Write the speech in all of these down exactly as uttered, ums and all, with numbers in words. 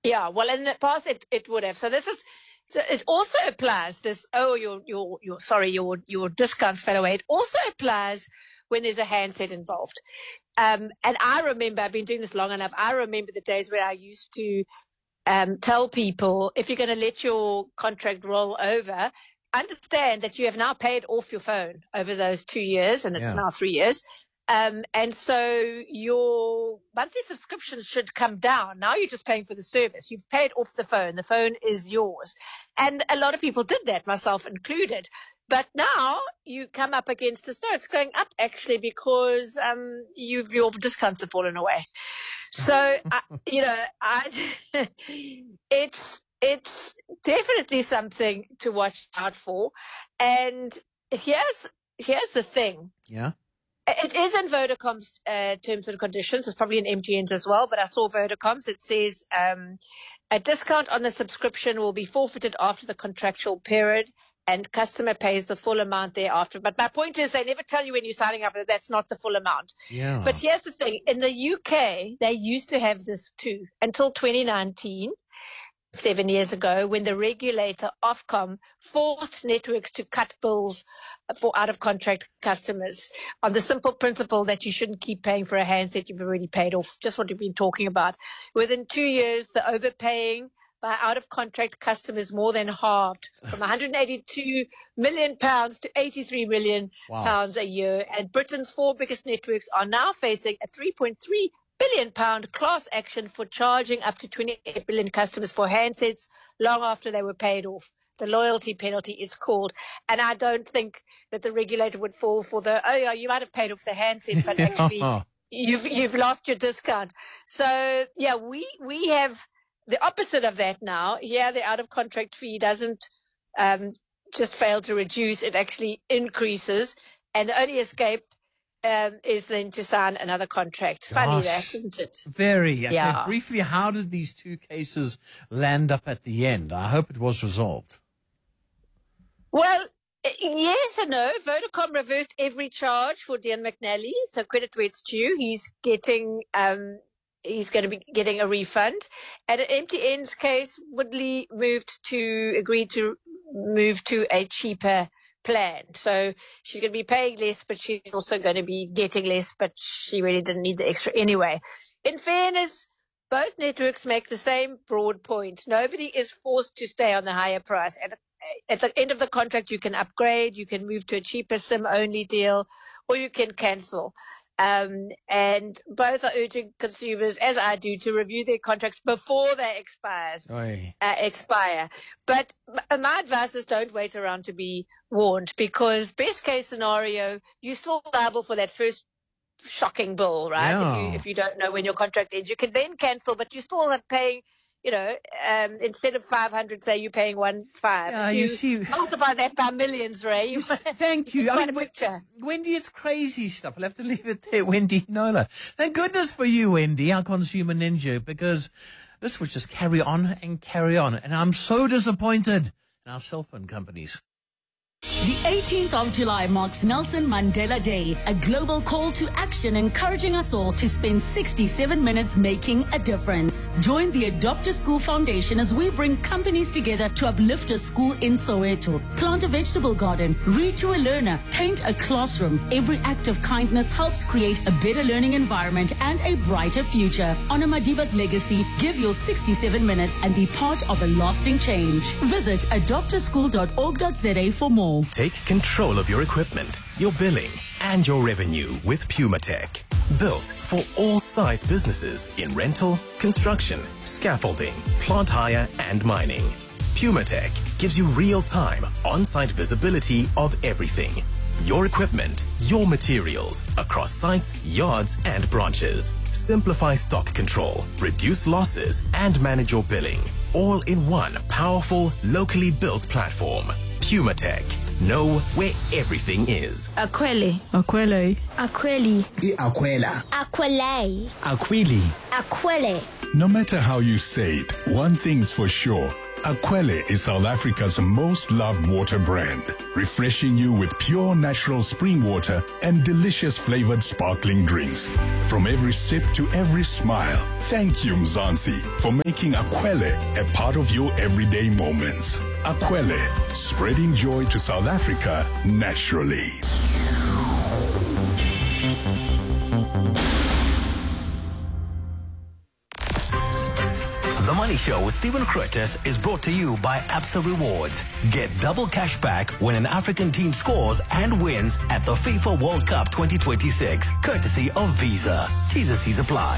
Yeah, well, in the past it, it would have. So this is, so it also applies this, oh, your, your, your, sorry, your, your discounts fell away. It also applies when there's a handset involved. Um, and I remember, I've been doing this long enough. I remember the days where I used to um, tell people, if you're going to let your contract roll over, understand that you have now paid off your phone over those two years, and it's Yeah. now three years. Um, and so your monthly subscription should come down. Now you're just paying for the service. You've paid off the phone. The phone is yours. And a lot of people did that, myself included. But now you come up against this. No, it's going up actually because um, you've, your discounts have fallen away. So, I, you know, I, it's it's definitely something to watch out for. And here's here's the thing. Yeah. It is in Vodacom's uh, terms and conditions. It's probably in M T N's as well, but I saw Vodacom's. It says um, a discount on the subscription will be forfeited after the contractual period, and customer pays the full amount thereafter. But my point is, they never tell you when you're signing up that that's not the full amount. Yeah. But here's the thing. In the U K, they used to have this too until twenty nineteen. Seven years ago, when the regulator Ofcom forced networks to cut bills for out-of-contract customers on the simple principle that you shouldn't keep paying for a handset you've already paid off, just what we've been talking about. Within two years, the overpaying by out-of-contract customers more than halved from one hundred eighty-two million pounds to eighty-three million Wow. pounds a year. And Britain's four biggest networks are now facing a three point three billion pound class action for charging up to twenty-eight million customers for handsets long after they were paid off. The loyalty penalty is called. And I don't think that the regulator would fall for the, oh yeah, you might have paid off the handset, but actually you've you've lost your discount. So yeah, we we have the opposite of that now. Here, the out of contract fee doesn't um, just fail to reduce; it actually increases, and the only escape Um, is then to sign another contract. Funny Gosh, that, isn't it? Very. Okay, Yeah. briefly, how did these two cases land up at the end? I hope it was resolved. Well, yes and no. Vodacom reversed every charge for Dean McNally, so credit where it's due. He's getting, um, he's going to be getting a refund. And in M T N's case, Woodley moved to, agreed to move to a cheaper plan. So she's going to be paying less, but she's also going to be getting less, but she really didn't need the extra anyway. In fairness, both networks make the same broad point. Nobody is forced to stay on the higher price. And at the end of the contract, you can upgrade, you can move to a cheaper SIM-only deal, or you can cancel. Um, and both are urging consumers, as I do, to review their contracts before they expires, uh, expire. But m- my advice is don't wait around to be warned, because best case scenario, you're still liable for that first shocking bill, right? Yeah. If you if you don't know when your contract ends, you can then cancel, but you still have paying. You know, um, instead of five hundred, say you're paying one five. Yeah, you, you see, multiply that by millions, Ray. You s- thank you. I mean, picture. Wendy, it's crazy stuff. I'll have to leave it there, Wendy Nola. Thank goodness for you, Wendy, our consumer ninja, because this would just carry on and carry on. And I'm so disappointed in our cell phone companies. The eighteenth of July marks Nelson Mandela Day, a global call to action encouraging us all to spend sixty-seven minutes making a difference. Join the Adopt a School Foundation as we bring companies together to uplift a school in Soweto. Plant a vegetable garden, read to a learner, paint a classroom. Every act of kindness helps create a better learning environment and a brighter future. Honor Madiba's legacy, give your sixty-seven minutes and be part of a lasting change. Visit adopt a school dot org dot za for more. Take control of your equipment, your billing, and your revenue with PumaTech. Built for all sized businesses in rental, construction, scaffolding, plant hire, and mining. PumaTech gives you real-time, on-site visibility of everything. Your equipment, your materials, across sites, yards, and branches. Simplify stock control, reduce losses, and manage your billing. All in one powerful, locally built platform. PumaTech. Know where everything is. Aquele. Aquele. Aquele. Aquela. Aquele. Aquili. Aquele. No matter how you say it, one thing's for sure. Aquelle is South Africa's most loved water brand, refreshing you with pure natural spring water and delicious flavored sparkling drinks. From every sip to every smile, thank you Mzansi for making Aquelle a part of your everyday moments. Aquelle, spreading joy to South Africa naturally. The Money Show with Stephen Curtis is brought to you by Absa Rewards. Get double cash back when an African team scores and wins at the FIFA World Cup twenty twenty-six, courtesy of Visa. T's and C's apply.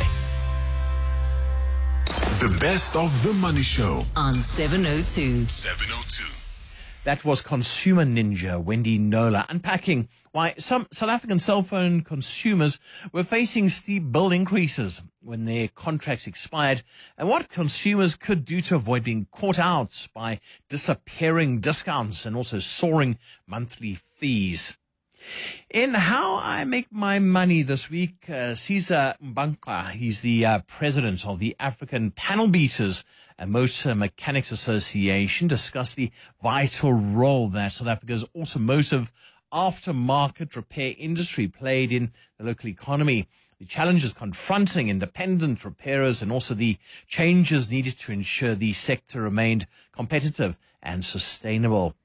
The best of The Money Show on seven oh two. seven oh two. That was consumer ninja Wendy Knowler unpacking why some South African cell phone consumers were facing steep bill increases when their contracts expired and what consumers could do to avoid being caught out by disappearing discounts and also soaring monthly fees. In How I Make My Money this week, uh, Caesar Mbanqa, he's the uh, president of the African Panel Beaters and Motor Mechanics Association, discussed the vital role that South Africa's automotive aftermarket repair industry played in the local economy, the challenges confronting independent repairers and also the changes needed to ensure the sector remained competitive and sustainable.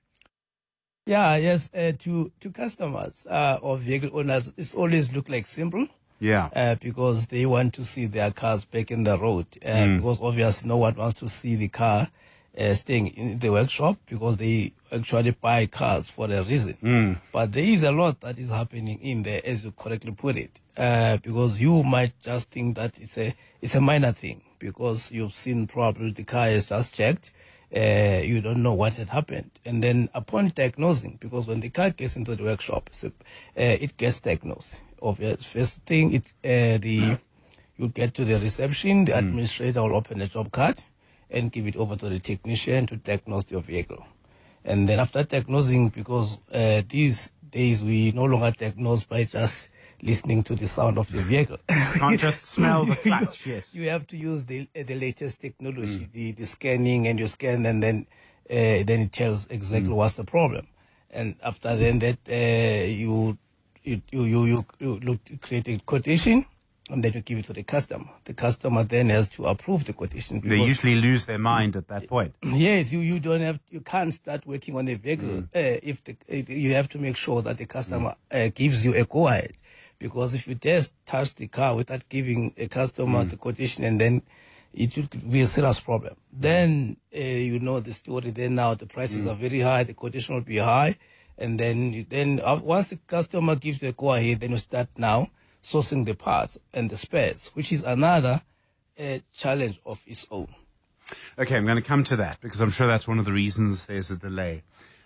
Yeah, yes, uh, to, to customers uh, or vehicle owners, it's always look like simple. Yeah. Uh, because they want to see their cars back in the road. Uh, mm. Because obviously no one wants to see the car uh, staying in the workshop because they actually buy cars for a reason. Mm. But there is a lot that is happening in there, as you correctly put it. Uh, because you might just think that it's a, it's a minor thing because you've seen probably the car is just checked. Uh, you don't know what had happened. And then upon diagnosing, because when the car gets into the workshop, so, uh, it gets diagnosed. Obvious. First thing, it uh, the you get to the reception, the mm. administrator will open a job card and give it over to the technician to diagnose your vehicle. And then after diagnosing, because uh, these days we no longer diagnose by just listening to the sound of the vehicle. Can't just smell the clutch, yes. You have to use the uh, the latest technology, mm. the, the scanning, and you scan, and then uh, then it tells exactly mm. what's the problem. And after then that, uh, you, you, you, you, you, you look, create a quotation, and then you give it to the customer. The customer then has to approve the quotation. They usually lose their mind at that point. Yes, you, you don't have, you can't start working on a vehicle mm. uh, if the, uh, you have to make sure that the customer mm. uh, gives you a go-ahead. Because if you just touch the car without giving a customer mm. the quotation, and then it would be a serious problem. Then uh, you know the story. Then now the prices mm. are very high, the quotation will be high, and then you, then uh, once the customer gives you a go ahead, then you start now sourcing the parts and the spares, which is another uh, challenge of its own. Okay, I'm going to come to that because I'm sure that's one of the reasons there's a delay.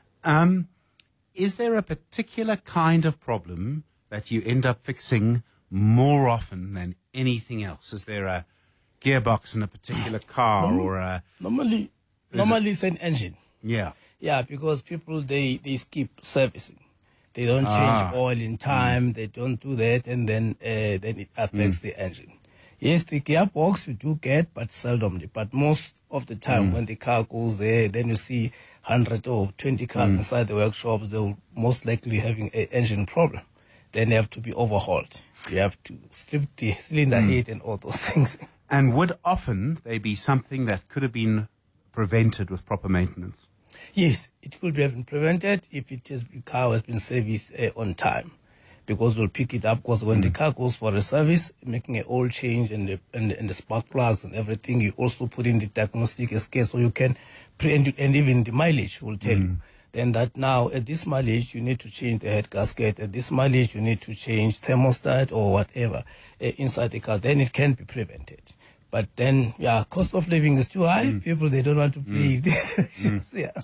Um, is there a particular kind of problem that you end up fixing more often than anything else? Is there a gearbox in a particular car Norm- or a... Normally, normally it? it's an engine. Yeah. Yeah, because people, they, they skip servicing. They don't Ah. change oil in time. Mm. They don't do that, and then uh, then it affects mm. the engine. Yes, the gearbox you do get, but seldomly. But most of the time, mm. when the car goes there, then you see one hundred or twenty cars mm. inside the workshop. They'll most likely having an engine problem. Then they have to be overhauled. You have to strip the cylinder mm. head and all those things. And would often they be something that could have been prevented with proper maintenance? Yes, it could be prevented if it has, the car has been serviced uh, on time. Because we'll pick it up, because when mm. the car goes for a service, making an oil change and the, and, and the spark plugs and everything, you also put in the diagnostic scale so you can, pre- and, and even the mileage will tell mm. you. Then that now, at this mileage, you need to change the head gasket. At this mileage, you need to change thermostat or whatever uh, inside the car. Then it can be prevented. But then, yeah, cost of living is too high. Mm. People, they don't want to pay mm. this. mm. yeah.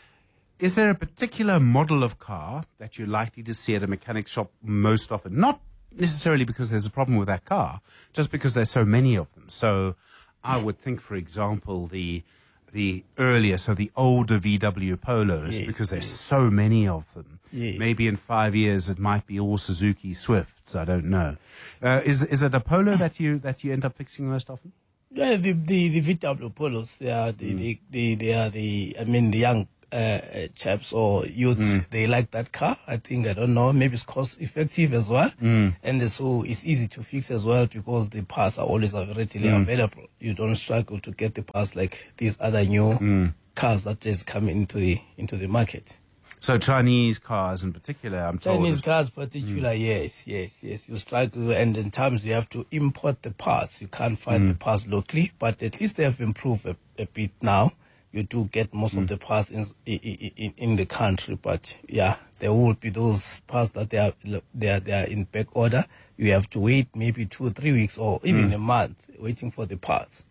Is there a particular model of car that you're likely to see at a mechanic shop most often? Not necessarily because there's a problem with that car, just because there's so many of them. So I would think, for example, the the earlier, so the older V W Polos, yes, because there's yes. so many of them. Yes. Maybe in five years it might be all Suzuki Swifts. I don't know. Uh, is is it a Polo that you that you end up fixing most often? Yeah, the, the, the V W Polos, they are the, Mm. the, the, they are the, I mean, the young uh, uh, chaps or youths, Mm. they like that car. I think, I don't know, maybe it's cost effective as well. Mm. And so it's easy to fix as well because the parts are always readily Mm. available. You don't struggle to get the parts like these other new Mm. cars that just come into the, into the market. So Chinese cars in particular, I'm told. Chinese is- cars particular, yes, yes, yes. You struggle and in times you have to import the parts. You can't find the parts locally, but at least they have improved a, a bit now. You do get most of the parts in, in, in, in the country, but yeah, there will be those parts that they are, they are, they are in back order. You have to wait maybe two or three weeks or even a month waiting for the parts.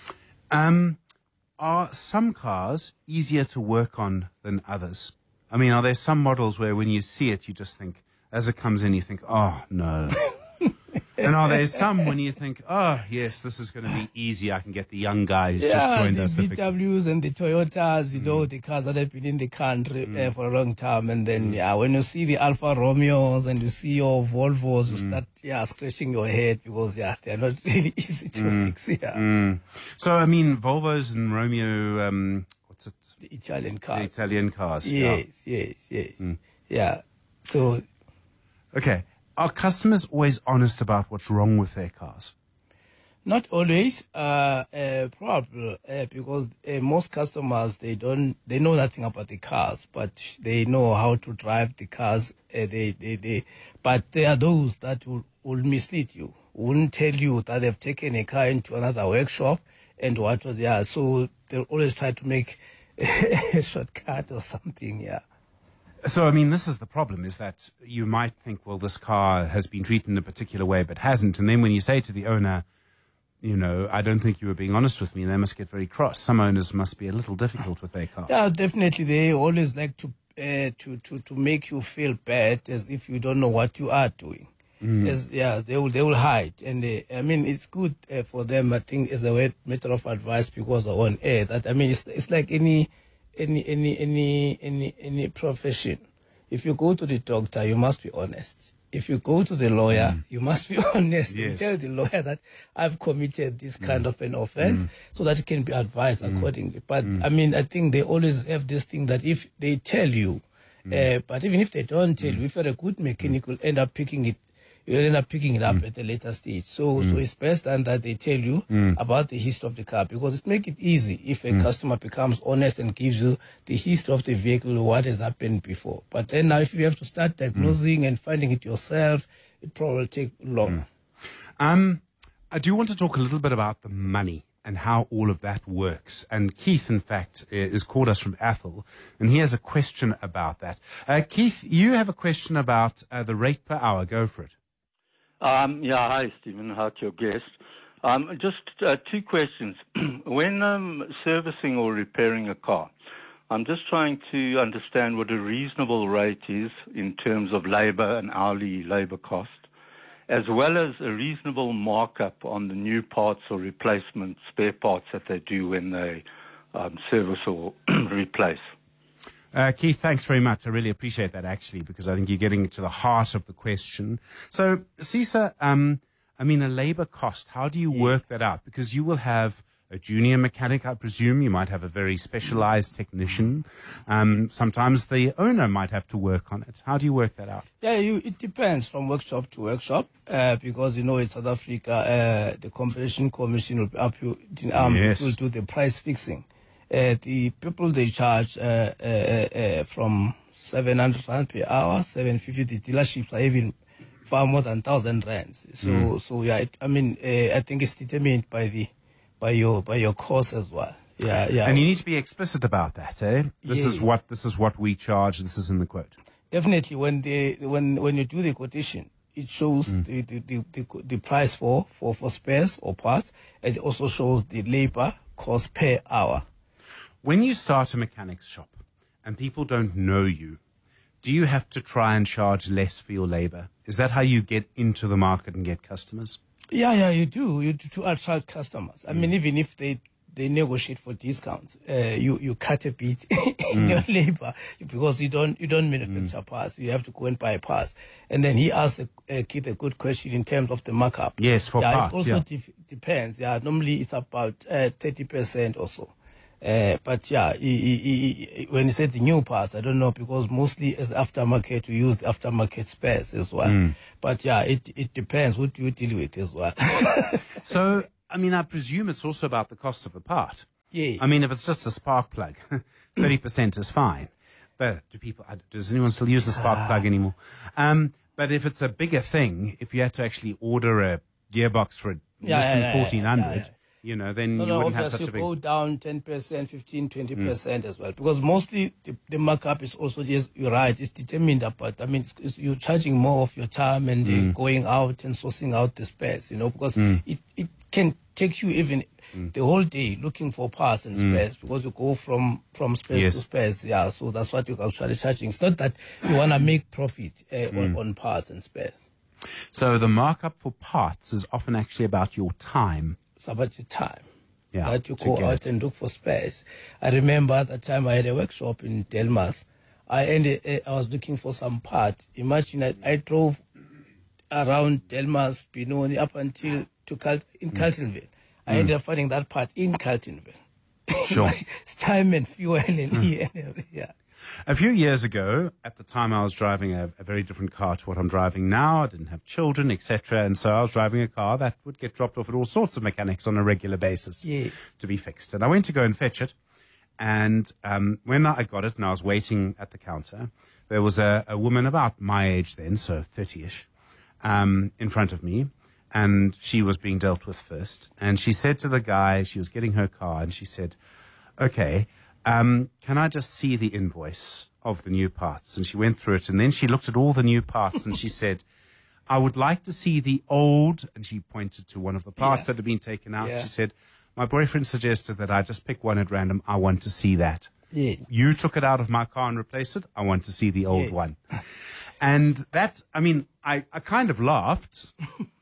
Um, are some cars easier to work on than others? I mean, are there some models where when you see it, you just think, as it comes in, you think, oh, no. And are there some when you think, oh, yes, this is going to be easy. I can get the young guys just Yeah, joined the us. to V fix it." Ws and the Toyotas, you know, the cars that have been in the country uh, for a long time. And then, yeah, when you see the Alfa Romeos and you see your Volvos, you start, yeah, scratching your head because, yeah, they're not really easy to fix, yeah. Mm. So, I mean, Volvos and Romeo, um, what's it? The Italian The cars. Italian cars. yeah. Yes, yes, yes. Yeah. So, Okay. Are customers always honest about what's wrong with their cars? not always, uh, uh, probably, uh, because uh, most customers, they don't, they know nothing about the cars, but they know how to drive the cars. Uh, they, they, they, but there are those that will, will mislead you, won't tell you that they've taken a car into another workshop and what was, yeah, so they'll always try to make a shortcut or something, yeah. So, I mean, this is the problem, is that you might think, well, this car has been treated in a particular way, but hasn't. And then when you say to the owner, you know, I don't think you were being honest with me, they must get very cross. Some owners must be a little difficult with their cars. Yeah, definitely. They always like to uh, to to to make you feel bad, as if you don't know what you are doing. As, yeah, they will they will hide, and uh, I mean it's good uh, for them. I think as a way, matter of advice because they're on air. That I mean it's it's like any any any any any any profession. If you go to the doctor, you must be honest. If you go to the lawyer, you must be honest. Yes. You tell the lawyer that I've committed this kind of an offense so that it can be advised accordingly. But I mean, I think they always have this thing that if they tell you, uh, but even if they don't tell you, if you're a good mechanic, you'll end up picking it. You'll end up picking it up at a later stage. So, so it's best done that they tell you about the history of the car, because it makes it easy if a customer becomes honest and gives you the history of the vehicle, what has happened before. But then now, if you have to start diagnosing and finding it yourself, it probably will take longer. Um, I do want to talk a little bit about the money and how all of that works. And Keith, in fact, uh, is called us from Athol, and he has a question about that. Uh, Keith, you have a question about uh, the rate per hour. Go for it. Um, yeah, hi, Stephen. Hi to your guest. Um, just uh, two questions. When um, servicing or repairing a car, I'm just trying to understand what a reasonable rate is in terms of labor and hourly labor cost, as well as a reasonable markup on the new parts or replacement spare parts that they do when they um, service or replace. Uh, Keith, thanks very much. I really appreciate that, actually, because I think you're getting to the heart of the question. So, Cesar, um, I mean, a labor cost, how do you work that out? Because you will have a junior mechanic, I presume. You might have a very specialized technician. Um, sometimes the owner might have to work on it. How do you work that out? Yeah, you, it depends from workshop to workshop, uh, because, you know, in South Africa, uh, the Competition Commission will be up you, um, Yes. will do the price fixing. Uh, the people, they charge uh, uh, uh, from seven hundred rand per hour, seven fifty. The dealerships are even far more than one thousand rands. So, so yeah, it, I mean, uh, I think it's determined by the by your by your course as well. Yeah, yeah. And you need to be explicit about that, eh? This is Yeah. what this is what we charge. This is in the quote. Definitely, when they when when you do the quotation, it shows the, the, the, the the price for, for, for spares or parts, and it also shows the labor cost per hour. When you start a mechanics shop and people don't know you, do you have to try and charge less for your labor? Is that how you get into the market and get customers? Yeah, yeah, you do. You do to attract customers. I mean, even if they they negotiate for discounts. Uh, you you cut a bit in Mm. your labor because you don't you don't manufacture parts. You have to go and buy parts. And then he asked a, uh, Keith a good question in terms of the markup. Yes, for yeah, parts, it also yeah. de- depends. Yeah, normally it's about uh, thirty percent or so. Uh, but yeah, he, he, he, when he said the new parts, I don't know, because mostly as aftermarket, we use the aftermarket spares as well. Mm. But yeah, it it depends. What do you deal with as well? So, I mean, I presume it's also about the cost of the part. Yeah. I mean, if it's just a spark plug, thirty percent is fine. But do people, does anyone still use a spark plug anymore? Um, but if it's a bigger thing, if you had to actually order a gearbox for a Yeah, Nissan yeah, yeah, fourteen hundred, yeah, yeah. you know, then No, you no, wouldn't have obviously such a big... go down ten percent, fifteen, twenty percent as well. Because mostly the, the markup is also, yes, you're right, it's determined about, I mean, it's, it's, you're charging more of your time and uh, Mm. going out and sourcing out the spares, you know, because Mm. it, it can take you even the whole day looking for parts and Mm. spares, because you go from, from spares Yes. to spares. Yeah, so that's what you're actually charging. It's not that you want to make profit uh, on, Mm. on parts and spares. So the markup for parts is often actually about your time. It's about your time. Yeah, That you to go get out it. and look for spares. I remember at the time I had a workshop in Delmas. I ended, eh, I was looking for some part. Imagine I, I drove around Delmas, Benoni, up until to Cal- in Mm. Carltonville. I Mm. ended up finding that part in Carltonville. Sure. It's time and fuel and Mm. yeah. A few years ago, at the time I was driving a, a very different car to what I'm driving now. I didn't have children, et cetera. And so I was driving a car that would get dropped off at all sorts of mechanics on a regular basis Yeah. to be fixed. And I went to go and fetch it. And um, when I got it and I was waiting at the counter, there was a, a woman about my age then, so thirty-ish, um, in front of me. And she was being dealt with first. And she said to the guy, she was getting her car, and she said, okay, um, can I just see the invoice of the new parts? And she went through it, and then she looked at all the new parts, and she said, I would like to see the old, and she pointed to one of the parts Yeah. that had been taken out. Yeah. She said, my boyfriend suggested that I just pick one at random. I want to see that. Yeah. You took it out of my car and replaced it. I want to see the old Yeah. one. And that, I mean, I, I kind of laughed,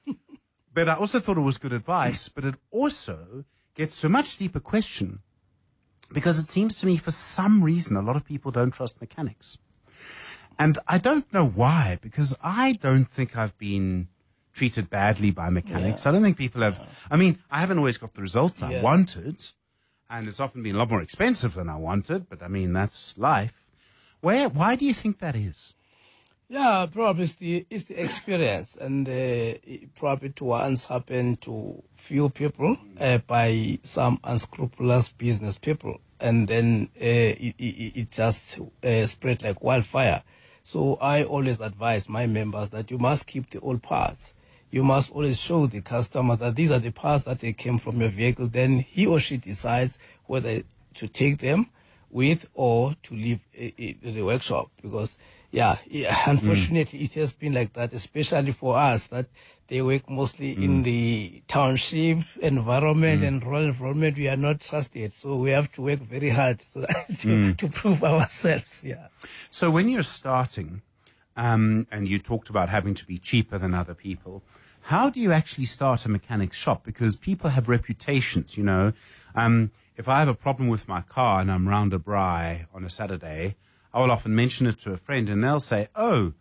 but I also thought it was good advice, but it also gets to a much deeper question, because it seems to me for some reason a lot of people don't trust mechanics. And I don't know why, because I don't think I've been treated badly by mechanics. I don't think people have, I mean, I haven't always got the results I Yeah. wanted, and it's often been a lot more expensive than I wanted, but I mean, that's life. Where, why do you think that is? Yeah, probably it's the, it's the experience, and uh, it probably to once happened to few people uh, by some unscrupulous business people, and then uh, it, it, it just uh, spread like wildfire. So I always advise my members that you must keep the old parts. You must always show the customer that these are the parts that they came from your vehicle. Then he or she decides whether to take them with or to leave uh, uh, the workshop, because yeah, yeah, unfortunately it has been like that, especially for us that they work mostly in the township environment and rural environment. We are not trusted, so we have to work very hard so to, to prove ourselves. Yeah. So when you're starting, um, and you talked about having to be cheaper than other people, how do you actually start a mechanic's shop? Because people have reputations, you know. Um, if I have a problem with my car and I'm round a braai on a Saturday, I will often mention it to a friend and they'll say, oh,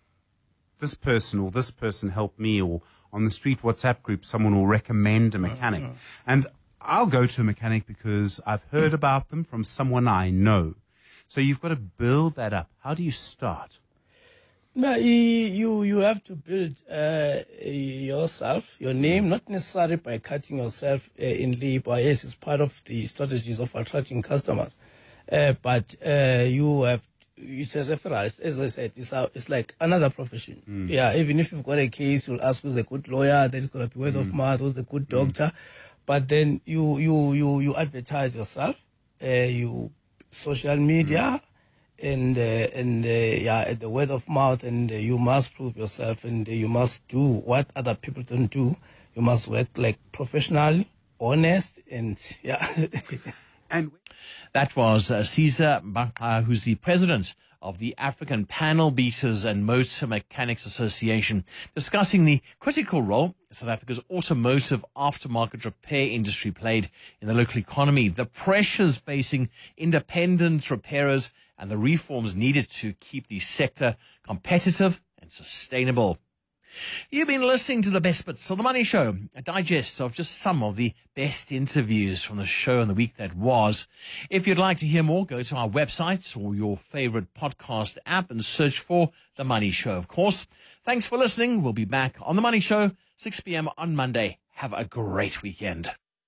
this person or this person helped me, or on the street WhatsApp group, someone will recommend a mechanic. And I'll go to a mechanic because I've heard about them from someone I know. So you've got to build that up. How do you start? No, you you have to build uh, yourself, your name, not necessarily by cutting yourself uh, in labor. Yes, it's part of the strategies of attracting customers. Uh, but uh, you have, it's a referral. As I said, it's, a, it's like another profession. Mm. Yeah, even if you've got a case, you'll ask who's a good lawyer, there's going to be word Mm. of mouth, who's the good doctor. But then you you you you advertise yourself, uh, you social media, and uh, and uh, yeah, the word of mouth, and uh, you must prove yourself, and uh, you must do what other people don't do. You must work like professionally, honest, and yeah. And that was uh, Caesar Mbaka, who's the president of the African Panel Beaters and Motor Mechanics Association, discussing the critical role South Africa's automotive aftermarket repair industry played in the local economy, the pressures facing independent repairers, and the reforms needed to keep the sector competitive and sustainable. You've been listening to the best bits of The Money Show, a digest of just some of the best interviews from the show in the week that was. If you'd like to hear more, go to our website or your favorite podcast app and search for The Money Show, of course. Thanks for listening. We'll be back on The Money Show, six p.m. on Monday. Have a great weekend.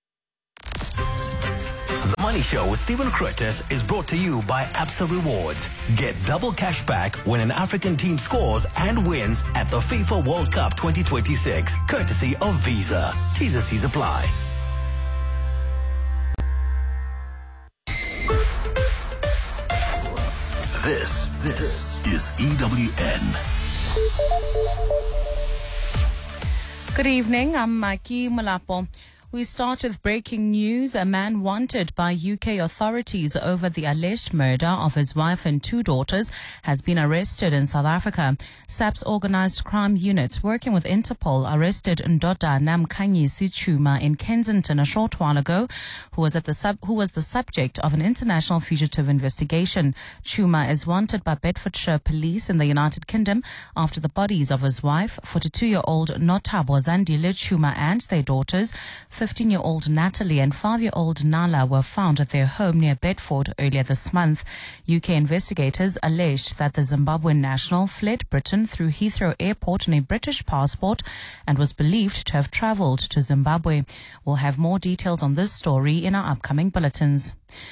The Money Show with Stephen Curtis is brought to you by Absa Rewards. Get double cash back when an African team scores and wins at the FIFA World Cup twenty twenty-six, courtesy of Visa. T's and C's apply. This, this is E W N. Good evening, I'm Mikey Malapo. We start with breaking news. A man wanted by U K authorities over the alleged murder of his wife and two daughters has been arrested in South Africa. SAP's organised crime unit working with Interpol arrested Ndoda Namkhanyisi Chuma in Kensington a short while ago, who was at the sub, who was the subject of an international fugitive investigation. Chuma is wanted by Bedfordshire Police in the United Kingdom after the bodies of his wife, forty-two-year-old Nothabo Zandile Chuma, and their daughters, fifteen-year-old Natalie and five-year-old Nala, were found at their home near Bedford earlier this month. U K investigators alleged that the Zimbabwean national fled Britain through Heathrow Airport on a British passport and was believed to have travelled to Zimbabwe. We'll have more details on this story in our upcoming bulletins.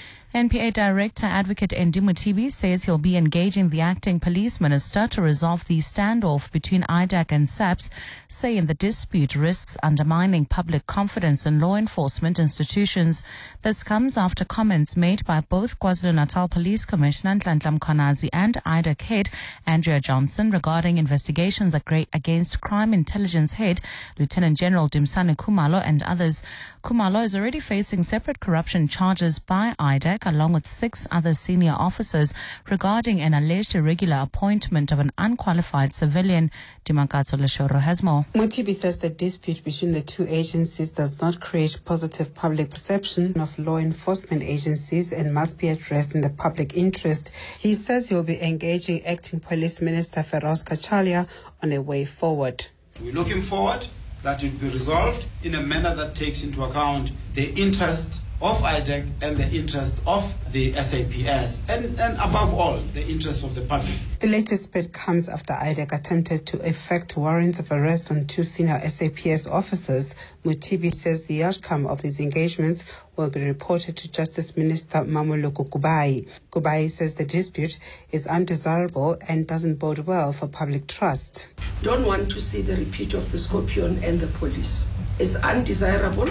N P A Director Advocate Endi Mutibi says he'll be engaging the acting police minister to resolve the standoff between I D A C and SAPS, saying the dispute risks undermining public confidence in law enforcement institutions. This comes after comments made by both KwaZulu-Natal Police Commissioner Nhlanhla Mkhwanazi and I D A C head Andrea Johnson regarding investigations against Crime Intelligence Head Lieutenant General Dimsani Khumalo and others. Khumalo is already facing separate corruption charges by I D A C along with six other senior officers regarding an alleged irregular appointment of an unqualified civilian. Dimakatso Leshoro has more. Mutibi says the dispute between the two agencies does not create positive public perception of law enforcement agencies and must be addressed in the public interest. He says he will be engaging Acting Police Minister Feroz Kachalia on a way forward. We're looking forward that it will be resolved in a manner that takes into account the interest of I D A C and the interest of the S A P S and, and above all, the interest of the public. The latest bid comes after I D A C attempted to effect warrants of arrest on two senior S A P S officers. Mutibi says the outcome of these engagements will be reported to Justice Minister Mamoloko Kubai. Kubai says the dispute is undesirable and doesn't bode well for public trust. Don't want to see the repeat of the Scorpion and the police. It's undesirable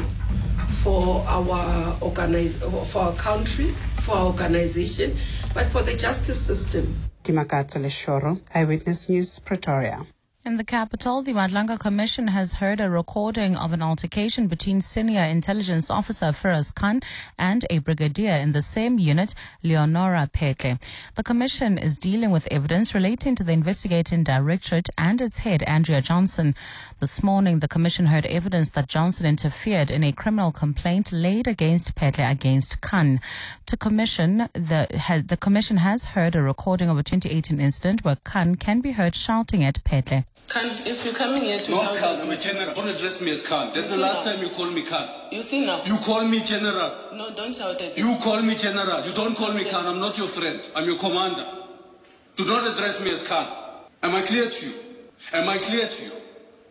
for our organize, for our country, for our organization, but for the justice system. Timakato Leshoro, Eyewitness News, Pretoria. In the capital, the Madlanga Commission has heard a recording of an altercation between senior intelligence officer Feroz Khan and a brigadier in the same unit, Leonora Pekle. The commission is dealing with evidence relating to the investigating directorate and its head, Andrea Johnson. This morning, the commission heard evidence that Johnson interfered in a criminal complaint laid against Pekle against Khan. To commission, the, the commission has heard a recording of a twenty eighteen incident where Khan can be heard shouting at Pekle. Khan, if you're coming here to no, shout... Khan, I'm a general. Don't address me as Khan. That's the last now. time you call me Khan. You see now? You call me general. No, don't shout at me. You call me general. You don't call me Khan. I'm not your friend. I'm your commander. Do not address me as Khan. Am I clear to you? Am I clear to you?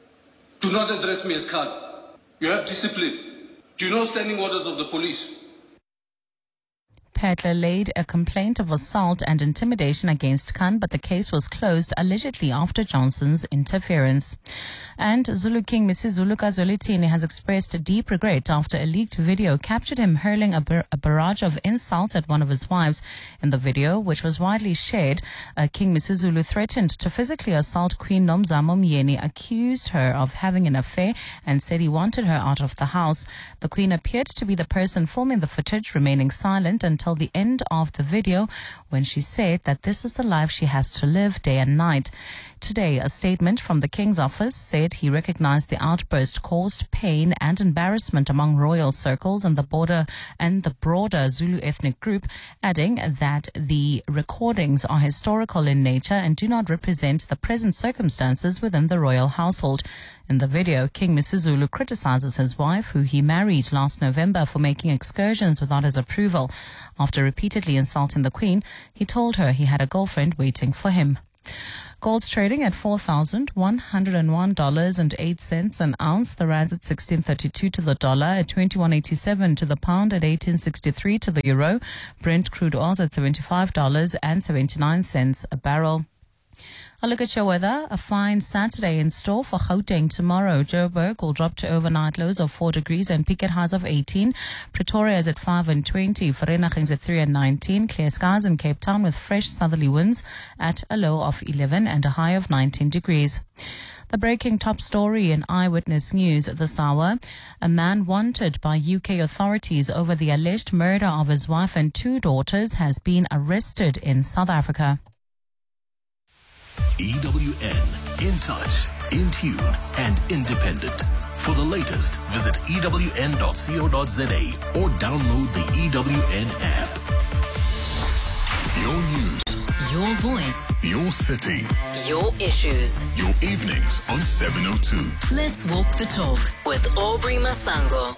Do not address me as Khan. You have discipline. Do you know standing orders of the police? Petler laid a complaint of assault and intimidation against Khan, but the case was closed allegedly after Johnson's interference. And Zulu King Misuzulu Zwelithini has expressed deep regret after a leaked video captured him hurling a, bar- a barrage of insults at one of his wives. In the video, which was widely shared, uh, King Misuzulu threatened to physically assault Queen Nomzamo Myeni, accused her of having an affair, and said he wanted her out of the house. The Queen appeared to be the person filming the footage, remaining silent until the end of the video, when she said that this is the life she has to live day and night. Today, a statement from the King's office said he recognized the outburst caused pain and embarrassment among royal circles and the border and the broader Zulu ethnic group, adding that the recordings are historical in nature and do not represent the present circumstances within the royal household. In the video, King Misuzulu criticizes his wife, who he married last November, for making excursions without his approval. After repeatedly insulting the Queen, he told her he had a girlfriend waiting for him. Gold's trading at four thousand one hundred one dollars and eight cents an ounce. The rand's at sixteen thirty-two to the dollar, at twenty-one eighty-seven to the pound, at eighteen sixty-three to the euro. Brent crude oil's at seventy-five dollars and seventy-nine cents a barrel. A look at your weather. A fine Saturday in store for Gauteng tomorrow. Joburg will drop to overnight lows of four degrees and peak at highs of eighteen. Pretoria is at five and twenty. Vereeniging is at three and nineteen. Clear skies in Cape Town with fresh southerly winds at a low of eleven and a high of nineteen degrees. The breaking top story in Eyewitness News this hour. A man wanted by U K authorities over the alleged murder of his wife and two daughters has been arrested in South Africa. E W N, in touch, in tune, and independent. For the latest, visit E W N dot co dot za or download the E W N app. Your news. Your voice. Your city. Your issues. Your evenings on seven oh two. Let's walk the talk with Aubrey Masango.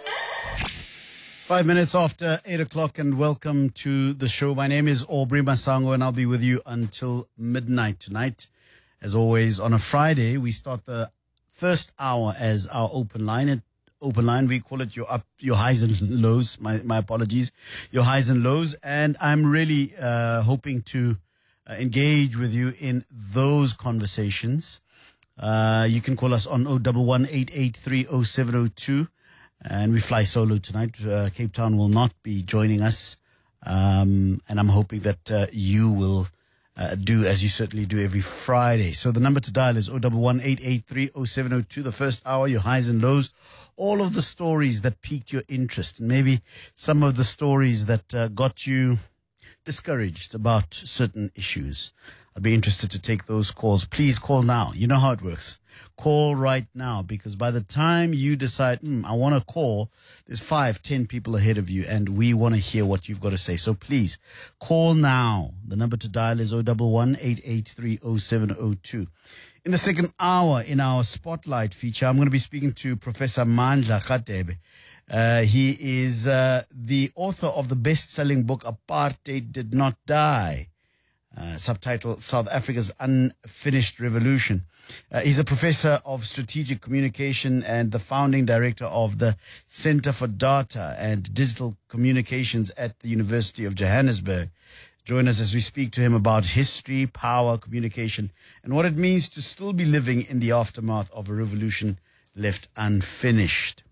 Five minutes after eight o'clock, and welcome to the show. My name is Aubrey Masango, and I'll be with you until midnight tonight. As always, on a Friday, we start the first hour as our open line. At open line, we call it your up, your highs and lows. My my apologies, your highs and lows. And I'm really uh, hoping to uh, engage with you in those conversations. Uh, you can call us on oh one one, eight eight three, oh seven oh two. And we fly solo tonight. Uh, Cape Town will not be joining us. Um, and I'm hoping that uh, you will uh, do as you certainly do every Friday. So the number to dial is oh one one, eight eight three, oh seven oh two. The first hour, your highs and lows. All of the stories that piqued your interest. And maybe some of the stories that uh, got you discouraged about certain issues. I'd be interested to take those calls. Please call now. You know how it works. Call right now, because by the time you decide, mm, I want to call, there's five, ten people ahead of you, and we want to hear what you've got to say. So please, call now. The number to dial is oh one one, eight eight three, oh seven oh two. In the second hour, in our Spotlight feature, I'm going to be speaking to Professor Mandla Radebe. Uh, he is uh, the author of the best-selling book, Apartheid Did Not Die, uh, subtitled South Africa's Unfinished Revolution. Uh, he's a professor of strategic communication and the founding director of the Center for Data and Digital Communications at the University of Johannesburg. Join us as we speak to him about history, power, communication, and what it means to still be living in the aftermath of a revolution left unfinished.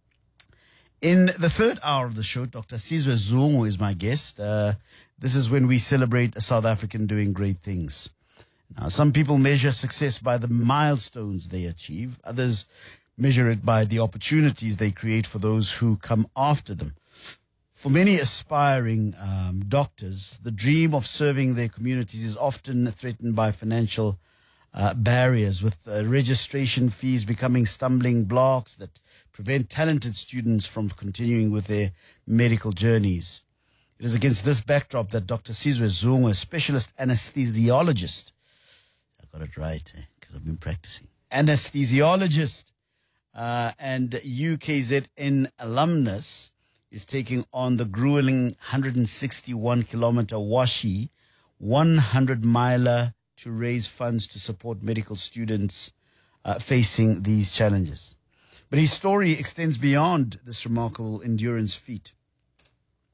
In the third hour of the show, Doctor Sizwe Zungu is my guest. Uh, this is when we celebrate a South African doing great things. Now, some people measure success by the milestones they achieve. Others measure it by the opportunities they create for those who come after them. For many aspiring um, doctors, the dream of serving their communities is often threatened by financial uh, barriers, with uh, registration fees becoming stumbling blocks that prevent talented students from continuing with their medical journeys. It is against this backdrop that Doctor Sizwe Zungu, a specialist anesthesiologist, I got it right because I've been practicing, anesthesiologist uh, and U K Z N alumnus, is taking on the grueling one hundred sixty-one kilometer Washi one hundred miler to raise funds to support medical students uh, facing these challenges. But his story extends beyond this remarkable endurance feat.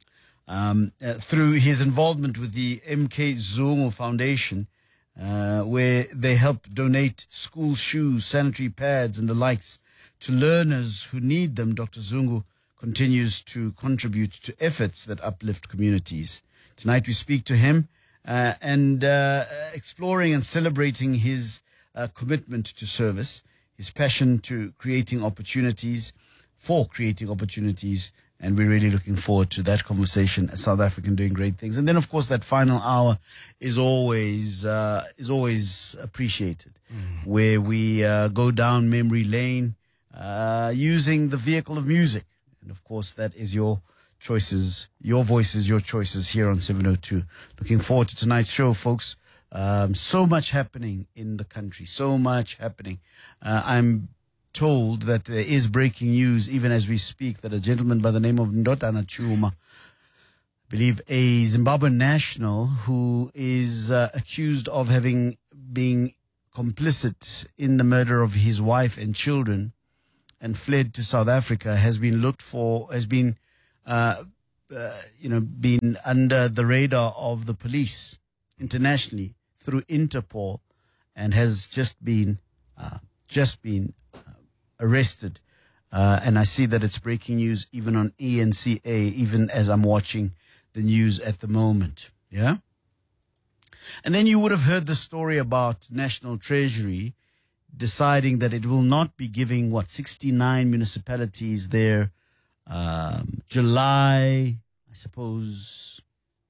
um, uh, through his involvement with the M K Zungu Foundation, uh, where they help donate school shoes, sanitary pads, and the likes to learners who need them. Doctor Zungu continues to contribute to efforts that uplift communities. Tonight we speak to him uh, and uh, exploring and celebrating his uh, commitment to service, his passion to creating opportunities, for creating opportunities, and we're really looking forward to that conversation. A South African doing great things, and then of course that final hour is always uh, is always appreciated, mm. where we uh, go down memory lane uh, using the vehicle of music. And of course, that is your choices, your voices, your choices here on seven oh two. Looking forward to tonight's show, folks. Um, so much happening in the country, so much happening. Uh, I'm told that there is breaking news, even as we speak, that a gentleman by the name of Ndotana Chuma, I believe a Zimbabwean national who is uh, accused of having been complicit in the murder of his wife and children, and fled to South Africa, has been looked for, has been, uh, uh, you know, been under the radar of the police internationally through Interpol, and has just been, uh, just been uh, arrested. Uh, and I see that it's breaking news even on E N C A, even as I'm watching the news at the moment. Yeah. And then you would have heard the story about National Treasury deciding that it will not be giving, what, sixty-nine municipalities their um, July, I suppose,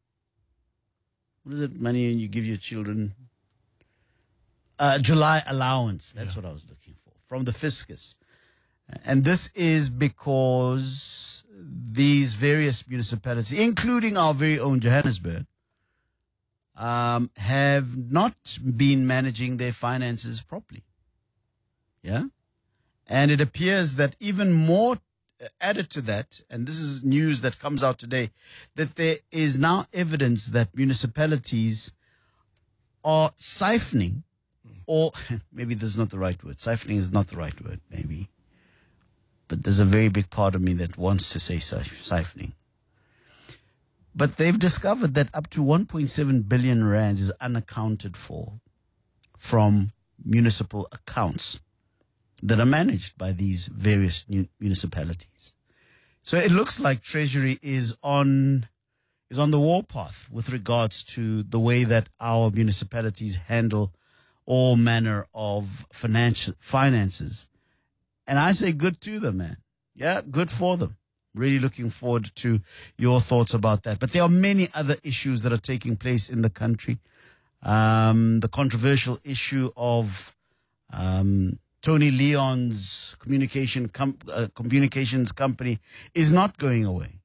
what is it, money you give your children? Uh, July allowance, that's yeah. what I was looking for, from the fiscus. And this is because these various municipalities, including our very own Johannesburg, um, have not been managing their finances properly. Yeah. And it appears that even more added to that, and this is news that comes out today, that there is now evidence that municipalities are siphoning, or maybe this is not the right word. Siphoning is not the right word, maybe. But there's a very big part of me that wants to say siphoning. But they've discovered that up to one point seven billion rands is unaccounted for from municipal accounts that are managed by these various municipalities. So it looks like Treasury is on is on the warpath with regards to the way that our municipalities handle all manner of financial finances. And I say good to them, man. Yeah, good for them. Really looking forward to your thoughts about that. But there are many other issues that are taking place in the country. Um, the controversial issue of um, Tony Leon's communication com- uh, communications company is not going away.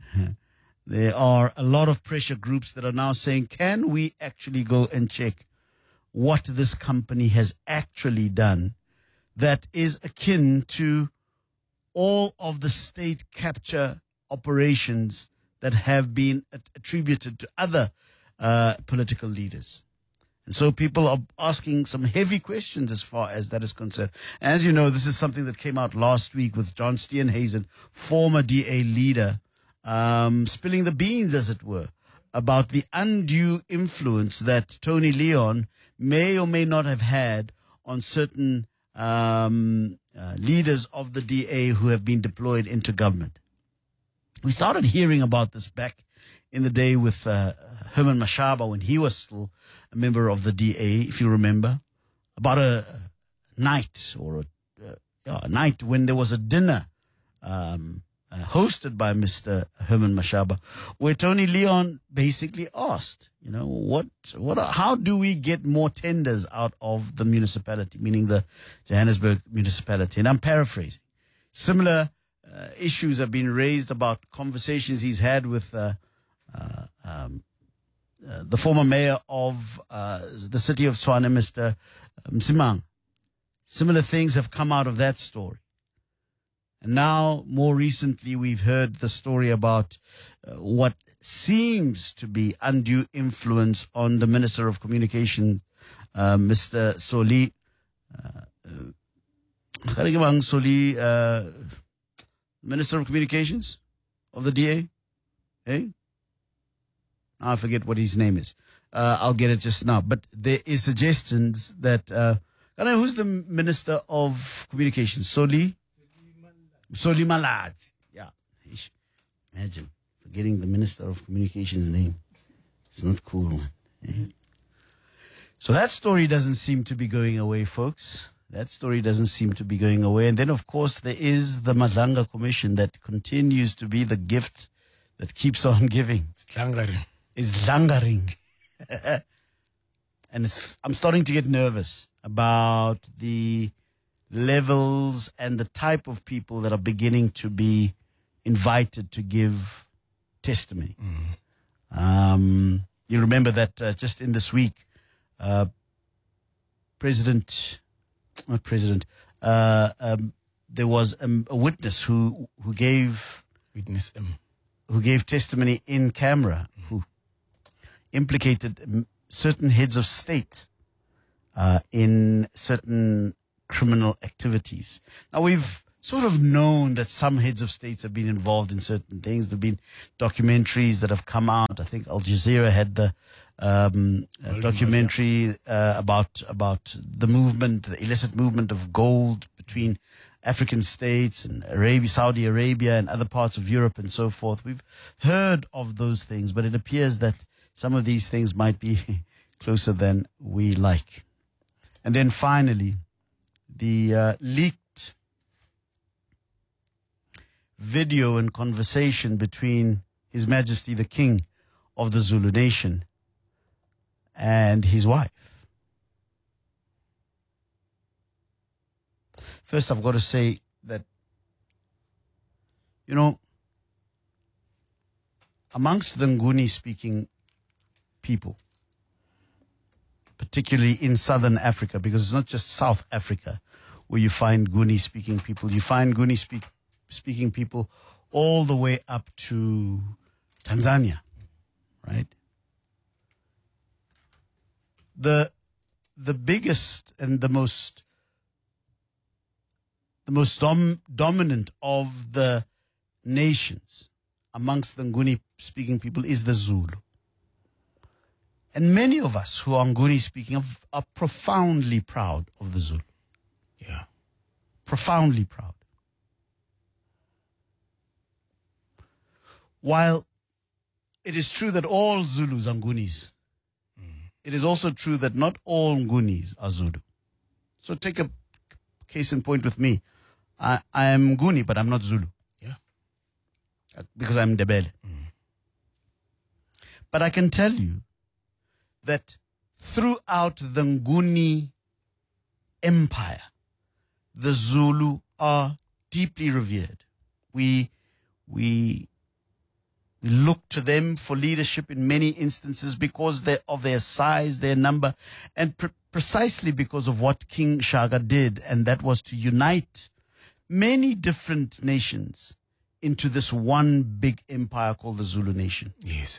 There are a lot of pressure groups that are now saying, can we actually go and check what this company has actually done that is akin to all of the state capture operations that have been attributed to other uh, political leaders. And so people are asking some heavy questions as far as that is concerned. As you know, this is something that came out last week with John Steenhuisen, former D A leader, um, spilling the beans, as it were, about the undue influence that Tony Leon may or may not have had on certain um, uh, leaders of the D A who have been deployed into government. We started hearing about this back in the day with uh, Herman Mashaba when he was still a member of the D A, if you remember, about a night or a, uh, a night when there was a dinner um, uh, hosted by Mister Herman Mashaba, where Tony Leon basically asked, you know, what, what, how do we get more tenders out of the municipality, meaning the Johannesburg municipality? And I'm paraphrasing. Similar uh, issues have been raised about conversations he's had with uh, uh, um, uh, the former mayor of uh, the city of Tshwane, Mister Msimang. Similar things have come out of that story. And now, more recently, we've heard the story about uh, what seems to be undue influence on the Minister of Communication, uh, Mister Soli. Uh, uh, Soli, uh, Minister of Communications of the D A. Hey? I forget what his name is. Uh, I'll get it just now. But there is suggestions that, uh, I don't know, who's the Minister of Communications? Soli? Soli Maladzi. Yeah. Imagine forgetting the Minister of Communications name. It's not cool, man. Yeah. So that story doesn't seem to be going away, folks. That story doesn't seem to be going away. And then, of course, there is the Madlanga Commission that continues to be the gift that keeps on giving. It's langering. It's langering. And it's, I'm starting to get nervous about the levels and the type of people that are beginning to be invited to give testimony. Mm. Um, you remember that uh, just in this week, uh, President... Not president. Uh, um, there was um, a witness who who gave witness um. who gave testimony in camera, mm. who implicated um, certain heads of state uh, in certain criminal activities. Now we've sort of known that some heads of states have been involved in certain things. There've been documentaries that have come out. I think Al Jazeera had the um, a documentary uh, about about the movement, the illicit movement of gold between African states and Arabia, Saudi Arabia and other parts of Europe and so forth. We've heard of those things, but it appears that some of these things might be closer than we like. And then finally, the uh, leaked video and conversation between His Majesty the King of the Zulu Nation and his wife. First, I've got to say that, you know, amongst the Nguni-speaking people, particularly in Southern Africa, because it's not just South Africa where you find Nguni-speaking people. You find Nguni-speaking people all the way up to Tanzania, right? The the biggest and the most the most dom, dominant of the nations amongst the Nguni-speaking people is the Zulu. And many of us who are Nguni-speaking are, are profoundly proud of the Zulu. Yeah. Profoundly proud. While it is true that all Zulus are Ngunis, mm. it is also true that not all Ngunis are Zulu. So take a case in point with me. I, I am Nguni, but I'm not Zulu. Yeah. Because I'm Ndebele. Mm. But I can tell you that throughout the Nguni empire, the Zulu are deeply revered. We, we, we look to them for leadership in many instances because they, of their size, their number, and pre- precisely because of what King Shaka did, and that was to unite many different nations into this one big empire called the Zulu nation. Yes.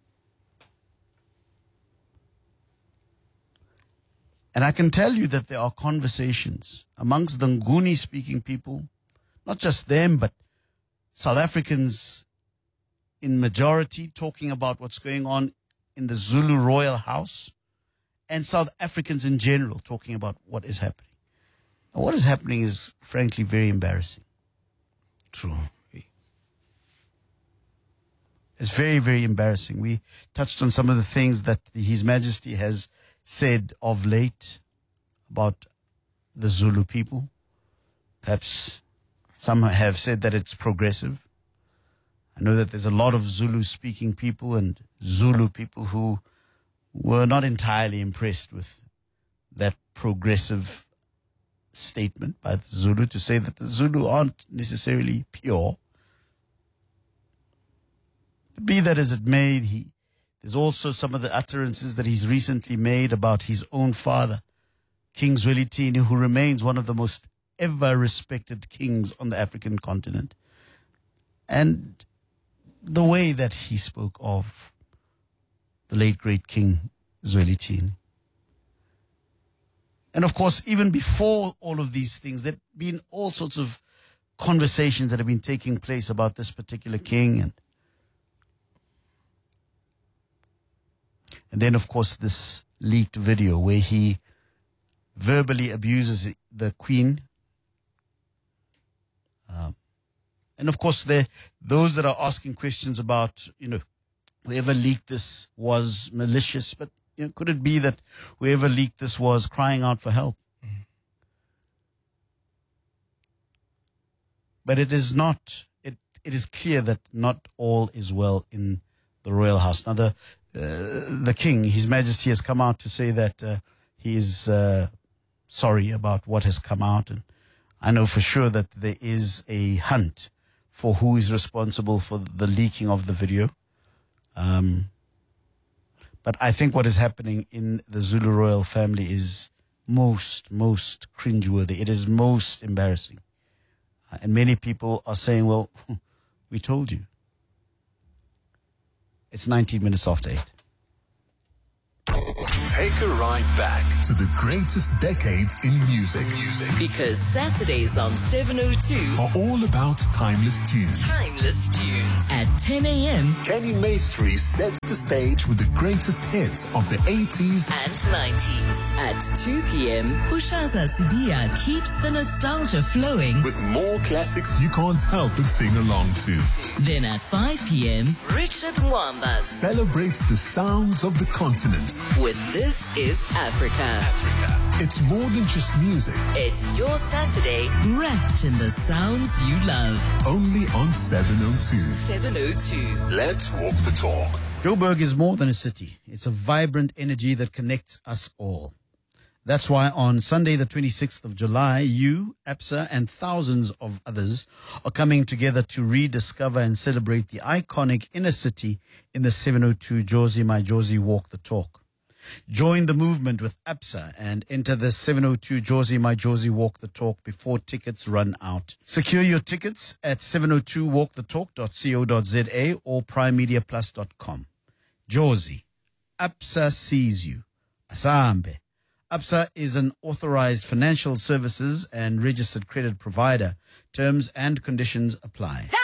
And I can tell you that there are conversations amongst the Nguni-speaking people, not just them, but South Africans in majority talking about what's going on in the Zulu royal house, and South Africans in general talking about what is happening. And what is happening is, frankly, very embarrassing. True. It's very, very embarrassing. We touched on some of the things that His Majesty has said of late about the Zulu people. Perhaps some have said that it's progressive. I know that there's a lot of Zulu-speaking people and Zulu people who were not entirely impressed with that progressive statement by the Zulu to say that the Zulu aren't necessarily pure. But be that as it may, he There's also some of the utterances that he's recently made about his own father, King Zwelithini, who remains one of the most ever respected kings on the African continent. And the way that he spoke of the late great King Zwelithini. And of course, even before all of these things, there have been all sorts of conversations that have been taking place about this particular king. And And then, of course, this leaked video where he verbally abuses the Queen. Um, and, of course, there those that are asking questions about, you know, whoever leaked this was malicious. But you know, could it be that whoever leaked this was crying out for help? Mm-hmm. But it is not, it, it is clear that not all is well in the royal house. Now, the, uh, the king, His Majesty, has come out to say that uh, he is uh, sorry about what has come out. And I know for sure that there is a hunt for who is responsible for the leaking of the video. Um, but I think what is happening in the Zulu royal family is most, most cringeworthy. It is most embarrassing. Uh, and many people are saying, well, we told you. It's nineteen minutes after eight. Take a ride back to the greatest decades in music. Music. Because Saturdays on seven oh two are all about timeless tunes. Timeless tunes. At ten a.m. Kenny Maestri sets the stage with the greatest hits of the eighties and nineties. At two p.m. Pushaza Sibia keeps the nostalgia flowing with more classics you can't help but sing along to. Then at five p.m. Richard Mwamba celebrates the sounds of the continent with This Is Africa. Africa. It's more than just music. It's your Saturday wrapped in the sounds you love. Only on seven oh two. seven oh two. Let's walk the talk. Joburg is more than a city. It's a vibrant energy that connects us all. That's why on Sunday, the twenty-sixth of July, you, APSA, and thousands of others are coming together to rediscover and celebrate the iconic inner city in the seven oh two Jozi My Jozi Walk the Talk. Join the movement with APSA and enter the seven oh two Jozi My Jozi Walk the Talk before tickets run out. Secure your tickets at seven oh two walk the talk dot co dot za or prime media plus dot com. Jozi, APSA sees you. Asambe. APSA is an authorized financial services and registered credit provider. Terms and conditions apply.